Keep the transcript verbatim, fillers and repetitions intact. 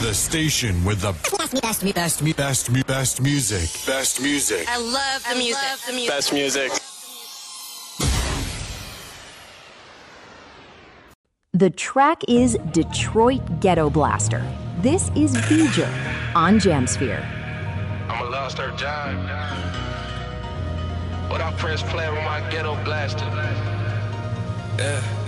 The station with the best, best, best, best, best music. Best music. I love the I music. Love the music. Best music. The track is Detroit Ghetto Blaster. This is Beeger on Jamsphere. I'm a lost her job. But I press play with my ghetto blaster. Yeah.